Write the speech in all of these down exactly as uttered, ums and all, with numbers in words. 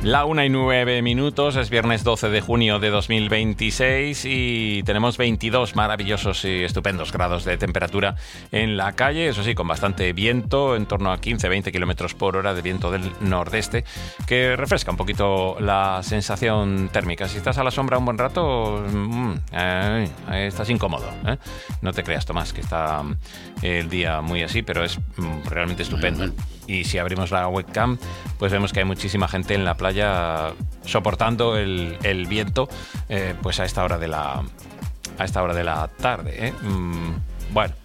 La una y nueve minutos, es viernes doce de junio de dos mil veintiséis y tenemos veintidós maravillosos y estupendos grados de temperatura en la calle, eso sí, con bastante viento, en torno a quince a veinte kilómetros por hora de viento del nordeste, que refresca un poquito la sensación térmica. Si estás a la sombra un buen rato, mmm, eh, estás incómodo, ¿eh? No te creas, Tomás, que está el día muy así, pero es mm, realmente estupendo. Y si abrimos la webcam, pues vemos que hay muchísima gente en la playa soportando el, el viento, eh, pues a esta hora de la a esta hora de la tarde, ¿eh? Mm, bueno,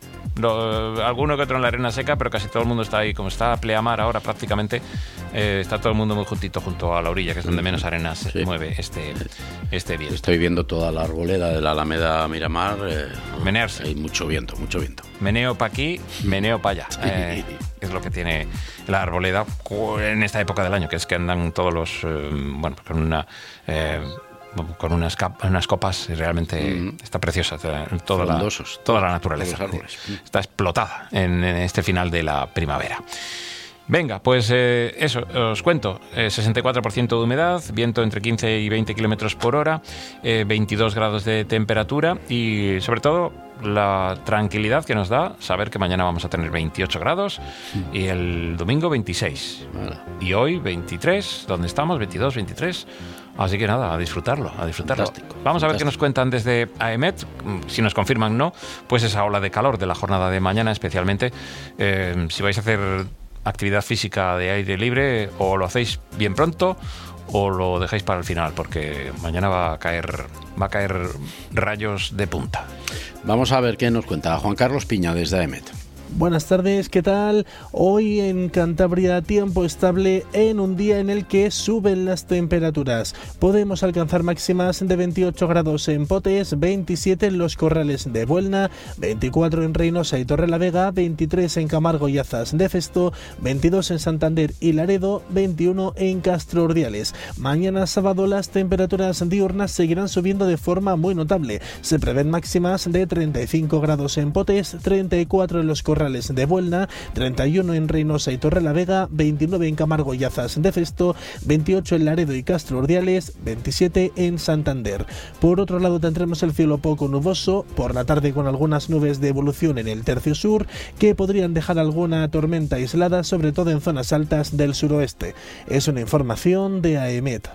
lo, alguno que otro en la arena seca, pero casi todo el mundo está ahí, como está a pleamar ahora prácticamente, eh, está todo el mundo muy juntito junto a la orilla, que es donde menos arena se sí. mueve este, este viento. Estoy viendo toda la arboleda de la Alameda Miramar. Eh, Menearse. Hay mucho viento, mucho viento. Meneo para aquí, meneo para allá. Eh, es lo que tiene la arboleda en esta época del año, que es que andan todos los, eh, bueno, con una... Eh, con unas, cap- unas copas realmente mm-hmm. está preciosa toda la, toda la naturaleza está explotada en, en este final de la primavera. Venga, pues eh, eso, os cuento, eh, sesenta y cuatro por ciento de humedad, viento entre quince y veinte kilómetros por hora, eh, veintidós grados de temperatura y sobre todo la tranquilidad que nos da saber que mañana vamos a tener veintiocho grados y el domingo veintiséis. Vale. Y hoy veintitrés, ¿dónde estamos? veintidós, veintitrés. Así que nada, a disfrutarlo, a disfrutarlo. Fantástico, Vamos a ver fantástico. qué nos cuentan desde AEMET, si nos confirman no, pues esa ola de calor de la jornada de mañana, especialmente eh, si vais a hacer actividad física de aire libre, o lo hacéis bien pronto o lo dejáis para el final, porque mañana va a caer va a caer rayos de punta. Vamos a ver qué nos cuenta Juan Carlos Piña desde AEMET. Buenas tardes, ¿qué tal? Hoy en Cantabria tiempo estable en un día en el que suben las temperaturas. Podemos alcanzar máximas de veintiocho grados en Potes, veintisiete en los Corrales de Buelna, veinticuatro en Reynosa y Torrelavega, veintitrés en Camargo y Azas de Festo, veintidós en Santander y Laredo, veintiuno en Castro Urdiales. Mañana sábado las temperaturas diurnas seguirán subiendo de forma muy notable. Se prevén máximas de treinta y cinco grados en Potes, treinta y cuatro en los Corrales de Buelna, treinta y uno en Reynosa y Torrelavega, veintinueve en Camargo y Azas de Festo, veintiocho en Laredo y Castro Urdiales, veintisiete en Santander. Por otro lado tendremos el cielo poco nuboso, por la tarde con algunas nubes de evolución en el tercio sur, que podrían dejar alguna tormenta aislada, sobre todo en zonas altas del suroeste. Es una información de AEMET.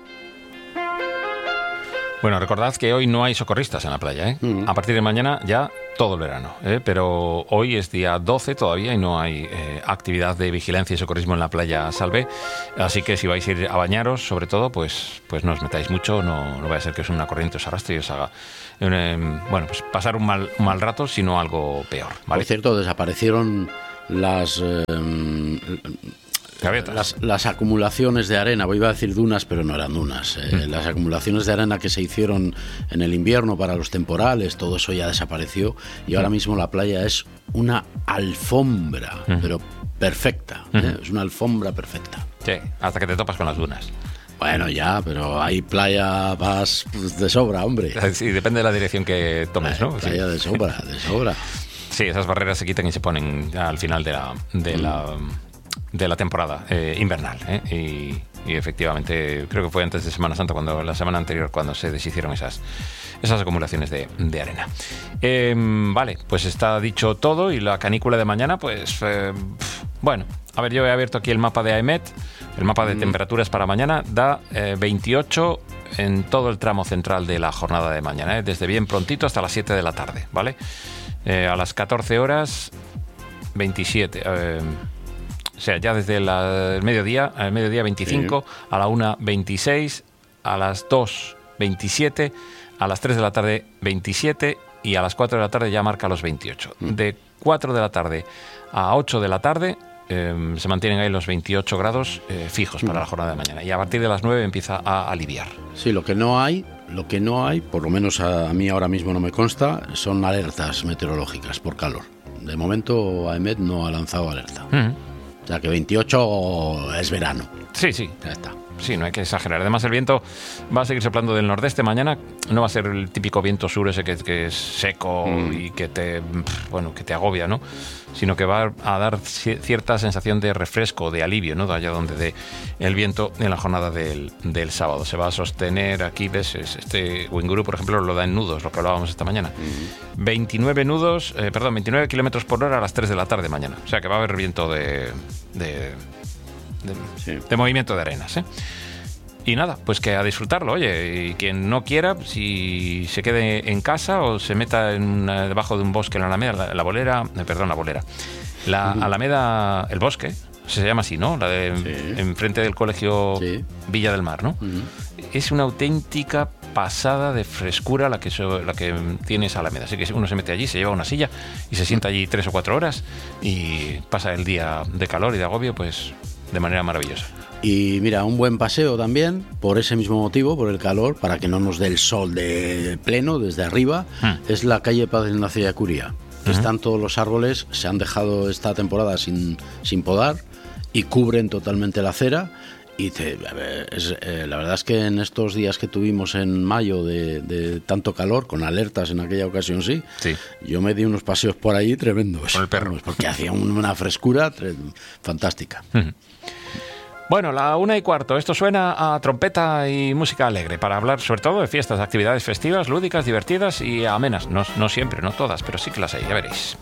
Bueno, recordad que hoy no hay socorristas en la playa, ¿eh? Mm. A partir de mañana ya todo el verano, ¿eh? Pero hoy es día doce todavía y no hay eh, actividad de vigilancia y socorrismo en la playa Salvé, así que si vais a ir a bañaros, sobre todo, pues, pues no os metáis mucho, no, no vaya a ser que os una corriente os arrastre y os haga, eh, bueno, pues pasar un mal, un mal rato, sino algo peor, ¿vale? Por cierto, desaparecieron las... Eh, Las, las acumulaciones de arena, voy a decir dunas, pero no eran dunas. Eh, mm. Las acumulaciones de arena que se hicieron en el invierno para los temporales, todo eso ya desapareció y ahora mismo la playa es una alfombra, mm. pero perfecta. Mm. ¿eh? Es una alfombra perfecta. Sí, hasta que te topas con las dunas. Bueno, ya, pero hay playa más pues, de sobra, hombre. Sí, depende de la dirección que tomes, ¿no? Playa sí. de sobra, de sobra. Sí, esas barreras se quitan y se ponen al final de la... De mm. la de la temporada eh, invernal, ¿eh? y, y efectivamente creo que fue antes de Semana Santa, cuando la semana anterior, cuando se deshicieron esas, esas acumulaciones de, de arena. Eh, vale, pues está dicho todo y la canícula de mañana, pues eh, bueno, a ver, yo he abierto aquí el mapa de AEMET, el mapa de mm. temperaturas para mañana, da eh, veintiocho en todo el tramo central de la jornada de mañana, ¿eh? Desde bien prontito hasta las siete de la tarde, ¿vale? Eh, a las catorce horas, veintisiete, eh, o sea, ya desde la, el mediodía, al mediodía veinticinco, sí. A la una veintiséis, a las dos veintisiete, a las tres de la tarde veintisiete y a las cuatro de la tarde ya marca los veintiocho. Mm. De cuatro de la tarde a ocho de la tarde eh, se mantienen ahí los veintiocho grados eh, fijos mm. para la jornada de mañana y a partir de las nueve empieza a aliviar. Sí, lo que no hay, lo que no hay, por lo menos a, a mí ahora mismo no me consta, son alertas meteorológicas por calor. De momento AEMET no ha lanzado alerta. Mm. O sea que veintiocho es verano. Sí, sí. Ya está. sí, no hay que exagerar. Además, el viento va a seguir soplando del nordeste mañana. No va a ser el típico viento sur ese que, que es seco mm. y que te, bueno, que te agobia, ¿no? Sino que va a dar cierta sensación de refresco, de alivio, ¿no? De allá donde dé el viento en la jornada del, del sábado. Se va a sostener aquí, ves, este Winguru, por ejemplo, lo da en nudos, lo que hablábamos esta mañana. Mm. veintinueve nudos, eh, perdón, veintinueve kilómetros por hora a las tres de la tarde mañana. O sea que va a haber viento de, de, de, sí. de movimiento de arenas, ¿eh? Y nada, pues que a disfrutarlo, oye, y quien no quiera, si se quede en casa o se meta en una, debajo de un bosque en la Alameda, la, la bolera, eh, perdón, la bolera, la uh-huh. Alameda, el bosque, se llama así, ¿no? La de sí. enfrente del colegio sí. Villa del Mar, ¿no? Uh-huh. Es una auténtica pasada de frescura la que, so, la que tiene esa Alameda. Así que uno se mete allí, se lleva una silla y se sienta allí tres o cuatro horas y pasa el día de calor y de agobio, pues de manera maravillosa. Y mira, un buen paseo también, por ese mismo motivo, por el calor, para que no nos dé el sol de pleno desde arriba, hmm. es la calle Padre Ignacio de Acuría. Uh-huh. Están todos los árboles, se han dejado esta temporada sin, sin podar y cubren totalmente la acera. Y te, es, eh, la verdad es que en estos días que tuvimos en mayo de, de tanto calor, con alertas en aquella ocasión sí, sí, yo me di unos paseos por ahí tremendos. Con el perro. Porque hacía una frescura tre- fantástica. Uh-huh. Bueno, la una y cuarto. Esto suena a trompeta y música alegre para hablar sobre todo de fiestas, actividades festivas, lúdicas, divertidas y amenas. No, no siempre, no todas, pero sí que las hay, ya veréis.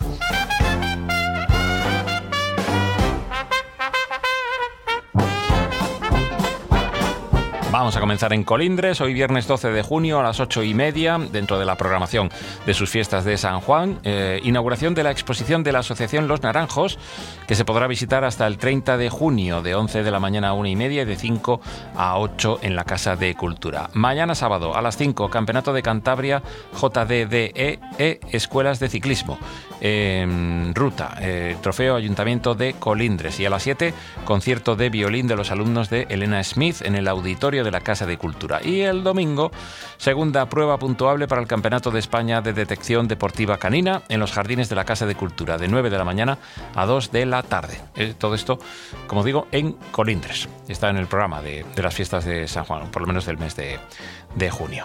Vamos a comenzar en Colindres, hoy viernes doce de junio a las ocho y media, dentro de la programación de sus fiestas de San Juan, eh, inauguración de la exposición de la Asociación Los Naranjos, que se podrá visitar hasta el treinta de junio, de once de la mañana a una y media y de cinco a ocho en la Casa de Cultura. Mañana sábado a las cinco, Campeonato de Cantabria J D D E e Escuelas de Ciclismo. En ruta, eh, Trofeo Ayuntamiento de Colindres. Y a las siete, concierto de violín de los alumnos de Elena Smith en el auditorio de la Casa de Cultura. Y el domingo, segunda prueba puntuable para el Campeonato de España de Detección Deportiva Canina en los jardines de la Casa de Cultura, de nueve de la mañana a dos de la tarde. Eh, todo esto, como digo, en Colindres. Está en el programa de, de las fiestas de San Juan, por lo menos del mes de, de junio.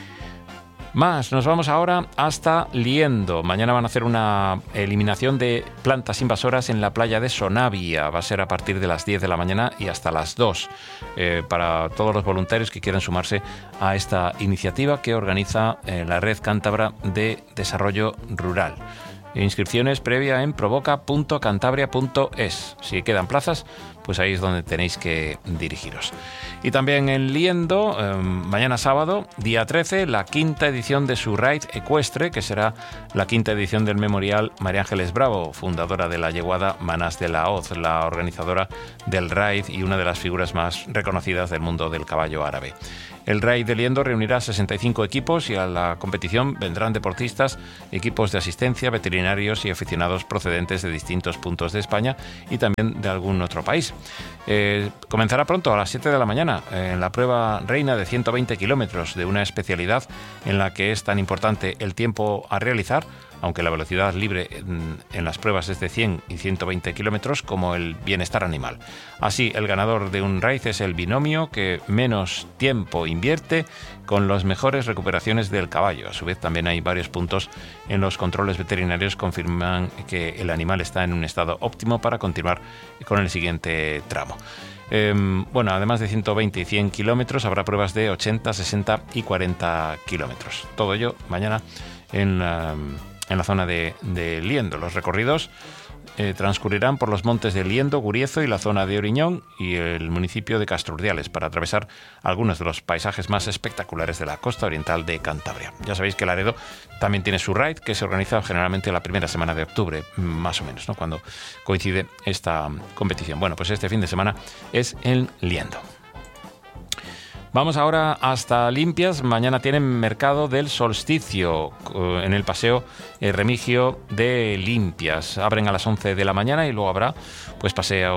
Más, nos vamos ahora hasta Liendo. Mañana van a hacer una eliminación de plantas invasoras en la playa de Sonavia. Va a ser a partir de las diez de la mañana y hasta las dos, eh, para todos los voluntarios que quieran sumarse a esta iniciativa que organiza eh, la Red Cántabra de Desarrollo Rural. Inscripciones previa en provoca punto cantabria punto es. Si quedan plazas, pues ahí es donde tenéis que dirigiros. Y también en Liendo, eh, mañana sábado, día trece, la quinta edición de su raid ecuestre, que será la quinta edición del Memorial María Ángeles Bravo, fundadora de la yeguada Manás de la Hoz, la organizadora del raid y una de las figuras más reconocidas del mundo del caballo árabe. El Raid de Liendo reunirá sesenta y cinco equipos y a la competición vendrán deportistas, equipos de asistencia, veterinarios y aficionados procedentes de distintos puntos de España y también de algún otro país. Eh, comenzará pronto, a las siete de la mañana, en la prueba reina de ciento veinte kilómetros de una especialidad en la que es tan importante el tiempo a realizar, aunque la velocidad libre en, en las pruebas es de cien y ciento veinte kilómetros, como el bienestar animal. Así, el ganador de un raid es el binomio que menos tiempo invierte con las mejores recuperaciones del caballo. A su vez, también hay varios puntos en los controles veterinarios que confirman que el animal está en un estado óptimo para continuar con el siguiente tramo. Eh, bueno, además de ciento veinte y cien kilómetros, habrá pruebas de ochenta, sesenta y cuarenta kilómetros. Todo ello mañana en la... en la zona de, de Liendo. Los recorridos eh, transcurrirán por los montes de Liendo, Guriezo y la zona de Oriñón y el municipio de Castrurdiales para atravesar algunos de los paisajes más espectaculares de la costa oriental de Cantabria. Ya sabéis que Laredo también tiene su raid, que se organiza generalmente la primera semana de octubre, más o menos, ¿no?, cuando coincide esta competición. Bueno, pues este fin de semana es en Liendo. Vamos ahora hasta Limpias. Mañana tienen mercado del solsticio en el paseo Remigio de Limpias. Abren a las once de la mañana y luego habrá pues paseo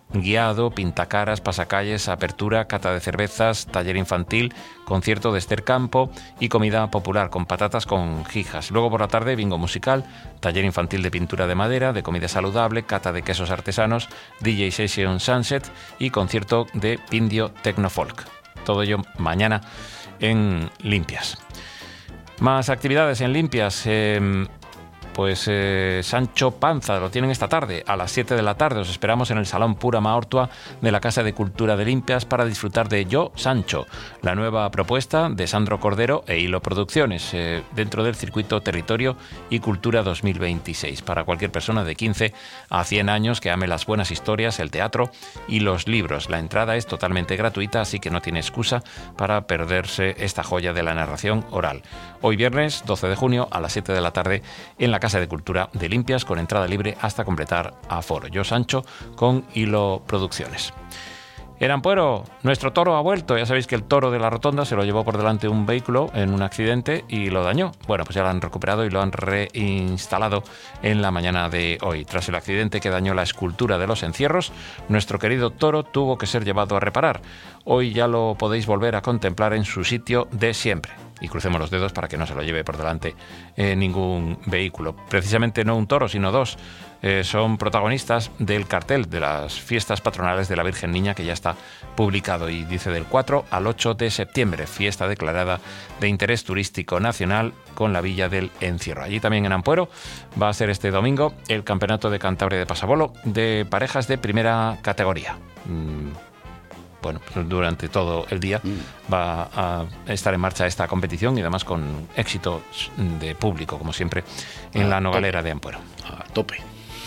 guiado, pintacaras, pasacalles, apertura, cata de cervezas, taller infantil, concierto de Esther Campo y comida popular con patatas con jijas. Luego por la tarde, bingo musical, taller infantil de pintura de madera, de comida saludable, cata de quesos artesanos, D J Session Sunset y concierto de Pindio Tecnofolk. Todo ello mañana en Limpias. Más actividades en Limpias. Eh, Pues eh, Sancho Panza lo tienen esta tarde a las siete de la tarde. Os esperamos en el Salón Pura Maortua de la Casa de Cultura de Limpias para disfrutar de Yo Sancho, la nueva propuesta de Sandro Cordero e Hilo Producciones eh, dentro del circuito Territorio y Cultura dos mil veintiséis para cualquier persona de quince a cien años que ame las buenas historias, el teatro y los libros. La entrada es totalmente gratuita, así que no tiene excusa para perderse esta joya de la narración oral. Hoy viernes doce de junio a las siete de la tarde en la Casa de Cultura de Limpias, con entrada libre hasta completar aforo. Yo Sancho con Hilo Producciones. En Ampuero, nuestro toro ha vuelto. Ya sabéis que el toro de la rotonda se lo llevó por delante un vehículo en un accidente y lo dañó. Bueno, pues ya lo han recuperado y lo han reinstalado en la mañana de hoy. Tras el accidente que dañó la escultura de los encierros, nuestro querido toro tuvo que ser llevado a reparar. Hoy ya lo podéis volver a contemplar en su sitio de siempre. Y crucemos los dedos para que no se lo lleve por delante eh, ningún vehículo. Precisamente no un toro, sino dos. Eh, son protagonistas del cartel de las fiestas patronales de la Virgen Niña, que ya está publicado y dice del cuatro al ocho de septiembre, fiesta declarada de interés turístico nacional con la Villa del Encierro. Allí también en Ampuero va a ser este domingo el Campeonato de Cantabria de Pasabolo de parejas de primera categoría. Mm. Bueno, pues durante todo el día va a estar en marcha esta competición y además con éxito de público, como siempre, en la Nogalera de Ampuero. A tope.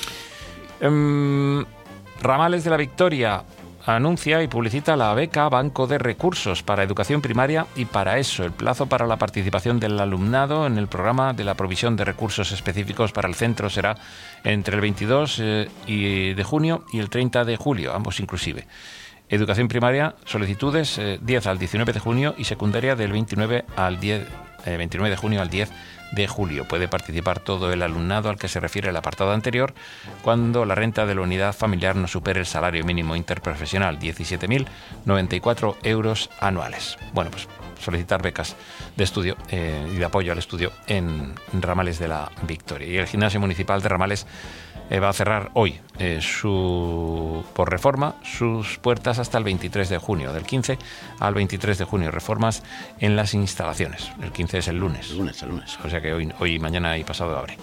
Um, Ramales de la Victoria anuncia y publicita la beca Banco de Recursos para Educación Primaria y para eso el plazo para la participación del alumnado en el programa de la provisión de recursos específicos para el centro será entre el veintidós de junio y el treinta de julio, ambos inclusive. Educación primaria, solicitudes eh, diez al diecinueve de junio y secundaria del veintinueve al diez, eh, veintinueve de junio al diez de julio. Puede participar todo el alumnado al que se refiere el apartado anterior cuando la renta de la unidad familiar no supere el salario mínimo interprofesional, diecisiete mil noventa y cuatro euros anuales. Bueno, pues solicitar becas de estudio eh, y de apoyo al estudio en Ramales de la Victoria. Y el Gimnasio Municipal de Ramales Eh, va a cerrar hoy eh, su, por reforma sus puertas hasta el veintitrés de junio, del quince al veintitrés de junio, reformas en las instalaciones. El quince es el lunes. El lunes, el lunes. O sea que hoy, hoy mañana y pasado abre.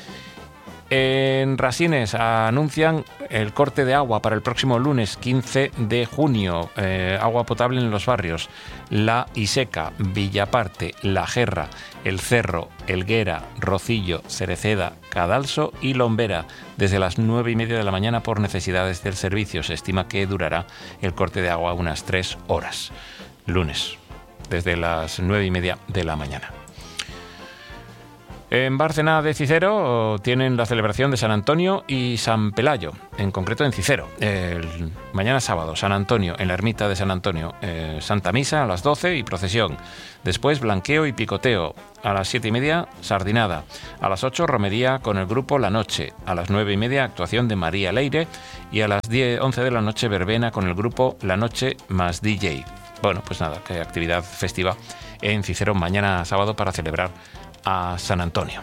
En Rasines anuncian el corte de agua para el próximo lunes quince de junio. Eh, agua potable en los barrios La Iseca, Villaparte, La Gerra, El Cerro, Elguera, Rocillo, Cereceda, Cadalso y Lombera desde las nueve y media de la mañana por necesidades del servicio. Se estima que durará el corte de agua unas tres horas. Lunes, desde las nueve y media de la mañana. En Bárcena de Cicero tienen la celebración de San Antonio y San Pelayo, en concreto en Cicero. El mañana sábado, San Antonio, en la ermita de San Antonio, eh, Santa Misa a las doce y procesión. Después blanqueo y picoteo. A las siete y media, sardinada. A las ocho, romería con el grupo La Noche. A las nueve y media, actuación de María Leire. Y a las diez, once de la noche, verbena con el grupo La Noche más D J. Bueno, pues nada, que actividad festiva en Cicero mañana sábado para celebrar a San Antonio.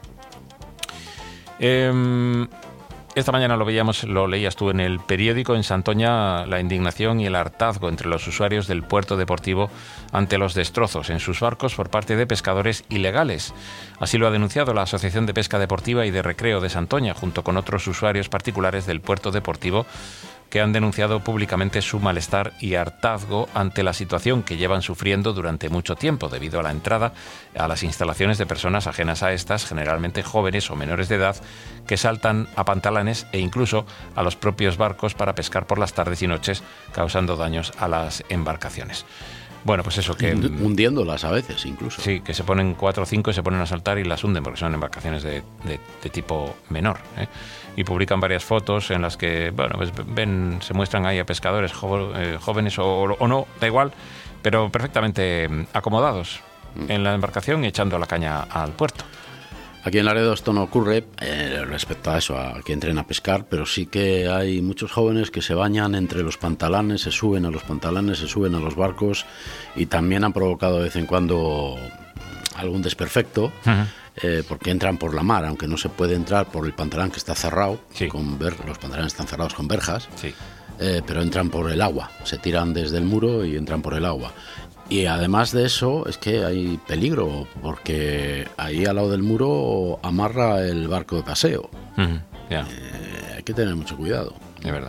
Eh, esta mañana lo veíamos, lo leías tú en el periódico, en Santoña, la indignación y el hartazgo entre los usuarios del puerto deportivo ante los destrozos en sus barcos por parte de pescadores ilegales. Así lo ha denunciado la Asociación de Pesca Deportiva y de Recreo de Santoña, junto con otros usuarios particulares del puerto deportivo, que han denunciado públicamente su malestar y hartazgo ante la situación que llevan sufriendo durante mucho tiempo debido a la entrada a las instalaciones de personas ajenas a estas, generalmente jóvenes o menores de edad, que saltan a pantalanes e incluso a los propios barcos para pescar por las tardes y noches, causando daños a las embarcaciones. Bueno, pues eso que... Hundiéndolas a veces, incluso. Sí, que se ponen cuatro o cinco y se ponen a saltar y las hunden porque son embarcaciones de, de, de tipo menor, ¿eh? Y publican varias fotos en las que, bueno, pues ven, se muestran ahí a pescadores jo, eh, jóvenes o, o no, da igual, pero perfectamente acomodados mm. en la embarcación y echando la caña al puerto. Aquí en Laredo esto no ocurre eh, respecto a eso, a que entren a pescar, pero sí que hay muchos jóvenes que se bañan entre los pantalanes, se suben a los pantalanes, se suben a los barcos y también han provocado de vez en cuando algún desperfecto, uh-huh. eh, porque entran por la mar, aunque no se puede entrar por el pantalán que está cerrado, sí. con ver, los pantalanes están cerrados con verjas, sí. eh, pero entran por el agua, se tiran desde el muro y entran por el agua. Y además de eso, es que hay peligro, porque ahí al lado del muro amarra el barco de paseo. Uh-huh. Yeah. Eh, hay que tener mucho cuidado. Es verdad.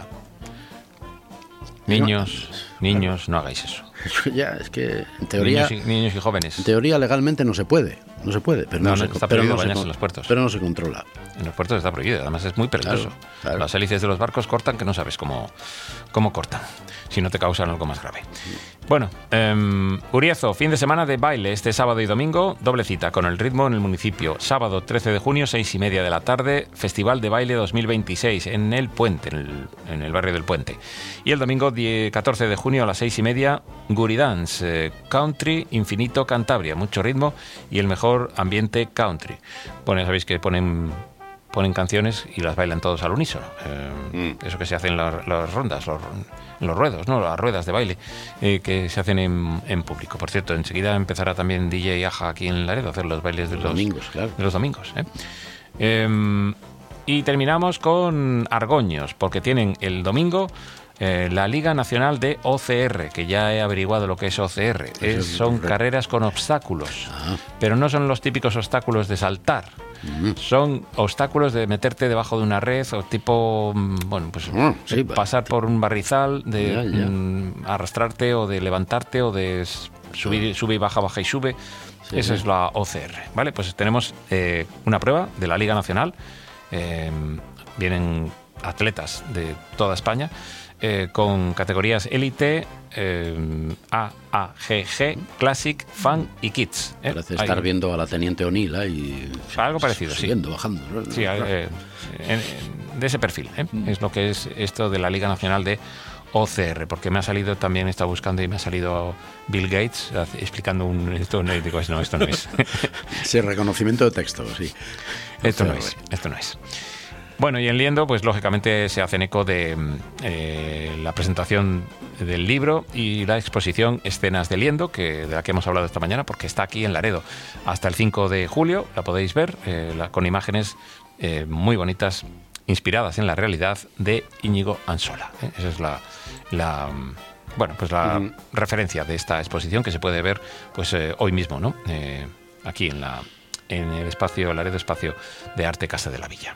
Niños, no, niños, no hagáis eso. Ya, es que en teoría... Niños y, niños y jóvenes. En teoría legalmente no se puede, no se puede, pero no, no, se, está pero prohibido no bañarse se, en los puertos. Pero no se controla. En los puertos está prohibido, además es muy peligroso. Claro, claro. Las hélices de los barcos cortan que no sabes cómo, cómo cortan, si no te causan algo más grave. Bueno, eh, Uriezo, fin de semana de baile este sábado y domingo, doble cita con el ritmo en el municipio. Sábado trece de junio, seis y media de la tarde, Festival de Baile dos mil veintiséis en el Puente, en el, en el barrio del Puente. Y el domingo catorce de junio a las seis y media, Guridance, eh, Country Infinito Cantabria, mucho ritmo y el mejor ambiente country. Bueno, ya sabéis que ponen... ponen canciones y las bailan todos al unísono. Eh, mm. Eso que se hace en las, las rondas, los, en los ruedos, ¿no? Las ruedas de baile eh, que se hacen en, en público. Por cierto, enseguida empezará también D J Aja aquí en Laredo a hacer los bailes de los, los domingos. Claro. De los domingos ¿eh? Eh, y terminamos con Argoños, porque tienen el domingo Eh, la Liga Nacional de O C R, que ya he averiguado lo que es O C R. Es, son carreras con obstáculos, ah. pero no son los típicos obstáculos de saltar. Mm. Son obstáculos de meterte debajo de una red o tipo, bueno, pues mm, sí, pasar por un barrizal, de ya, ya. Mm, arrastrarte o de levantarte o de subir, sube y baja, baja y sube. Sí, Esa sí. es la O C R, ¿vale? Pues tenemos eh, una prueba de la Liga Nacional. Eh, vienen atletas de toda España. Eh, con categorías élite, eh, A, A, G, G, Classic, Fan y Kids. ¿eh? Parece estar Hay... viendo a la Teniente O'Neill ahí. Algo parecido, subiendo, sí. bajando. Sí, eh, en, de ese perfil. ¿eh? Mm. Es lo que es esto de la Liga Nacional de O C R, porque me ha salido también, he estado buscando y me ha salido Bill Gates explicando un... Esto no, digo, no, esto no es. Sí, reconocimiento de texto, sí. Esto no es, esto no es. Bueno, y en Liendo, pues lógicamente se hacen eco de eh, la presentación del libro y la exposición Escenas de Liendo, que, de la que hemos hablado esta mañana, porque está aquí en Laredo hasta el cinco de julio, la podéis ver, eh, la, con imágenes eh, muy bonitas, inspiradas en la realidad de Íñigo Ansola. ¿eh? Esa es la, la bueno, pues la uh-huh. referencia de esta exposición que se puede ver pues eh, hoy mismo, ¿no? Eh, aquí en, la, en el espacio, Laredo Espacio de Arte Casa de la Villa.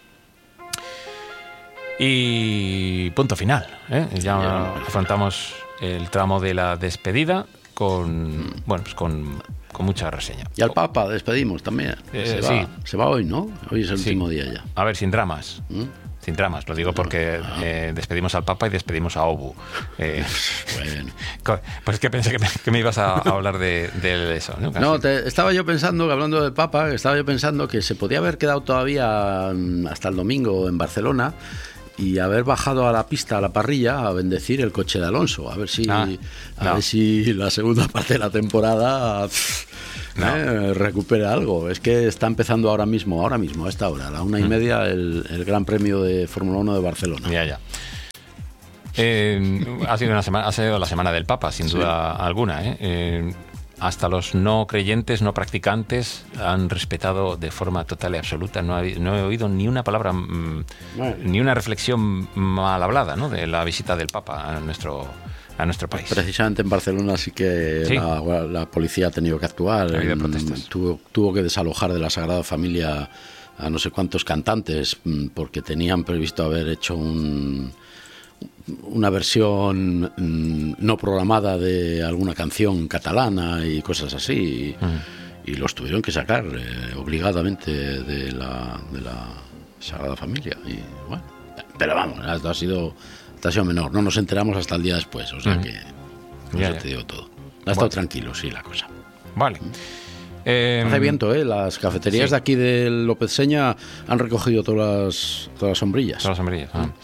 Y punto final, ¿eh? Ya yeah. afrontamos el tramo de la despedida con, mm. bueno, pues con, con mucha reseña. Y al Papa despedimos también. Eh, se, sí. va, se va hoy, ¿no? Hoy es el sí. último día ya. A ver, sin dramas. ¿Mm? Sin dramas, lo digo porque ah. eh, despedimos al Papa y despedimos a Obu. Eh, bueno. Pues que pensé que me, que me ibas a, a hablar de, de eso. No, no te, estaba yo pensando, hablando del Papa, estaba yo pensando que se podía haber quedado todavía hasta el domingo en Barcelona y haber bajado a la pista, a la parrilla, a bendecir el coche de Alonso, a ver si ah, a no. ver si la segunda parte de la temporada pff, no. eh, recupera algo. Es que está empezando ahora mismo, ahora mismo, a esta hora, a la una y media, el, el Gran Premio de Fórmula uno de Barcelona. Ya, ya. Eh, ha sido una semana, ha sido la semana del Papa, sin sí. duda alguna, ¿eh? Eh, hasta los no creyentes, no practicantes han respetado de forma total y absoluta. No, ha, no he oído ni una palabra, mmm, bueno. ni una reflexión mal hablada, ¿no? De la visita del Papa a nuestro, a nuestro país. Precisamente en Barcelona sí que ¿Sí? La, la policía ha tenido que actuar. Ha habido protestas. Tuvo, tuvo que desalojar de la Sagrada Familia a no sé cuántos cantantes porque tenían previsto haber hecho un... una versión mm, no programada de alguna canción catalana y cosas así y, mm. y los tuvieron que sacar eh, obligadamente de la, de la Sagrada Familia y bueno, pero vamos, esto ha sido, esto ha sido menor, no nos enteramos hasta el día después, o sea mm. que no ya, ya. te digo todo, ha estado bueno. tranquilo, sí, la cosa. Vale. ¿Mm? Eh, Hace viento, ¿eh? Las cafeterías sí. de aquí de López Seña han recogido todas las, todas las sombrillas. Todas las sombrillas. Ah.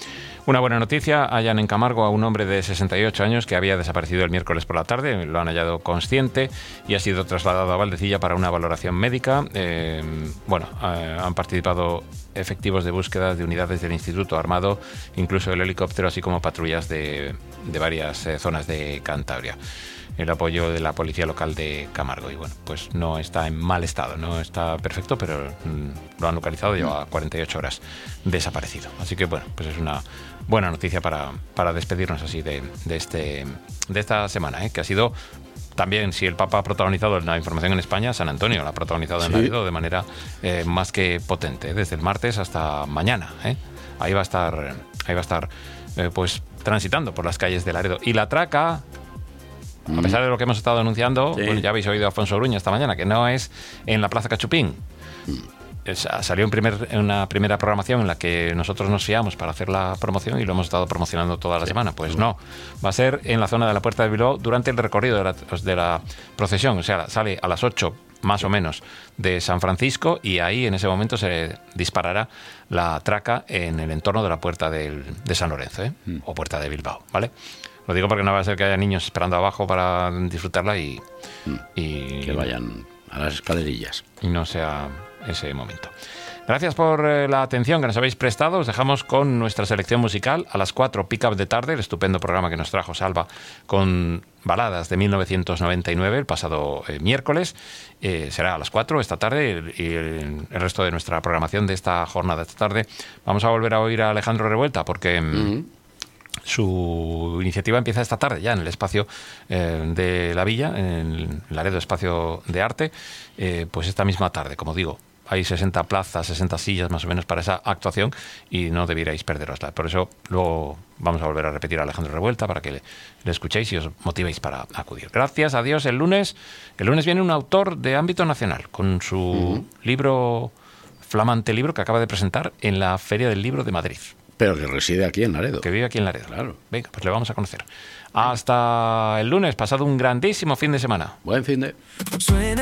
Una buena noticia, hallan en Camargo a un hombre de sesenta y ocho años que había desaparecido el miércoles por la tarde, lo han hallado consciente y ha sido trasladado a Valdecilla para una valoración médica. Eh, bueno, eh, han participado efectivos de búsqueda de unidades del Instituto Armado, incluso el helicóptero, así como patrullas de, de varias eh, zonas de Cantabria. El apoyo de la policía local de Camargo y bueno, pues no está en mal estado, no está perfecto, pero mm, lo han localizado, lleva cuarenta y ocho horas desaparecido. Así que bueno, pues es una buena noticia para, para despedirnos así de, de, este, de esta semana, ¿eh? Que ha sido también, si el Papa ha protagonizado la información en España, San Antonio la ha protagonizado en Laredo de manera eh, más que potente, desde el martes hasta mañana, ¿eh? Ahí va a estar, ahí va a estar eh, pues transitando por las calles de Laredo. Y la traca, a pesar de lo que hemos estado anunciando, sí. Pues ya habéis oído a Afonso Uruña esta mañana, que no es en la Plaza Cachupín. Es, salió en, primer, en una primera programación en la que nosotros nos fiamos para hacer la promoción y lo hemos estado promocionando toda la sí. semana. Pues no, va a ser en la zona de la Puerta de Bilbao durante el recorrido de la, de la procesión. O sea, sale a las ocho más o menos de San Francisco y ahí en ese momento se disparará la traca en el entorno de la Puerta del, de San Lorenzo, ¿eh? mm. o Puerta de Bilbao, ¿vale? Lo digo porque no va a ser que haya niños esperando abajo para disfrutarla y, mm. y que vayan a las escalerillas. Y no sea ese momento. Gracias por eh, la atención que nos habéis prestado. Os dejamos con nuestra selección musical a las cuatro, Pick Up de Tarde, el estupendo programa que nos trajo Salva con baladas de mil novecientos noventa y nueve el pasado eh, miércoles. Eh, será a las cuatro esta tarde y el, el resto de nuestra programación de esta jornada esta tarde. Vamos a volver a oír a Alejandro Revuelta porque uh-huh. su iniciativa empieza esta tarde ya en el espacio eh, de la Villa, en el Laredo Espacio de Arte, eh, pues esta misma tarde, como digo. Hay sesenta plazas, sesenta sillas más o menos para esa actuación y no debierais perderosla. Por eso luego vamos a volver a repetir a Alejandro Revuelta para que le, le escuchéis y os motivéis para acudir. Gracias, adiós. El lunes, el lunes viene un autor de ámbito nacional con su uh-huh. libro, flamante libro que acaba de presentar en la Feria del Libro de Madrid. Pero que reside aquí en Laredo. Que vive aquí en Laredo. Claro. Venga, pues le vamos a conocer. Hasta el lunes, pasado un grandísimo fin de semana. Buen fin de...